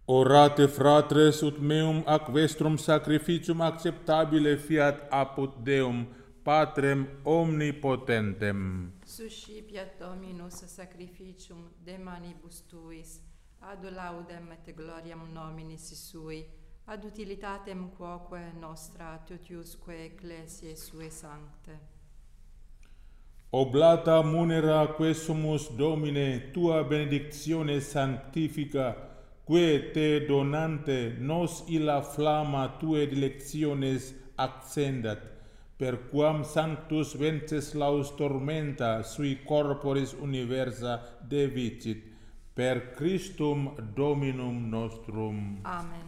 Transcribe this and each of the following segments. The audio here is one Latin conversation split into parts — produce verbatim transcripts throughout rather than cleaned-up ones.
Orate fratres ut meum ac vestrum sacrificium acceptabile fiat apud Deum, Patrem omnipotentem. Suscipiat Dominus sacrificium de manibus tuis, ad laudem et gloriam nominis sui, ad utilitatem quoque nostra totiusque ecclesiae sue sancte. Oblata munera quesumus Domine, tua benedictione sanctifica, que te donante nos illa flamma tuae dilectiones accendat, per quam sanctus Wenceslaus tormenta sui corporis universa devicit, per Christum Dominum nostrum. Amen.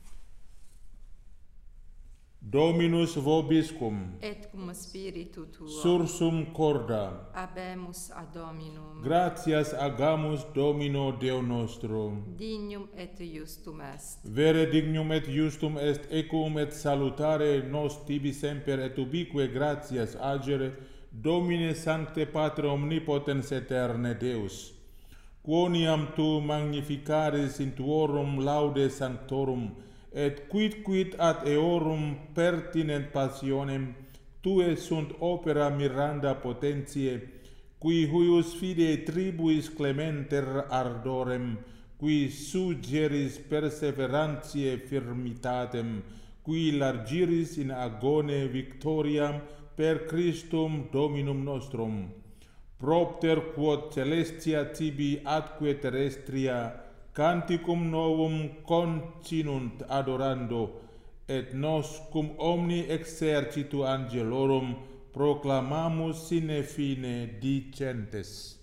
Dominus vobiscum, Et cum spiritu tuo, sursum corda, habemus ad Dominum, gratias agamus Domino Deo nostro. dignum et justum est. Vere dignum et justum est equum et salutare nos tibi semper et ubique gratias agere, Domine Sancte Patre omnipotens eterne Deus. Quoniam tu magnificaris in tuorum laude sanctorum, et quid quid ad eorum pertinent passionem, tue sunt opera miranda potentiae, qui huius fidei tribuis clementer ardorem, qui suggeris perseverantiae firmitatem, qui largiris in agone victoriam per Christum Dominum nostrum. Propter quod celestia tibi atque terrestria canticum novum continunt adorando, et nos cum omni exercitu angelorum proclamamus sine fine dicentes.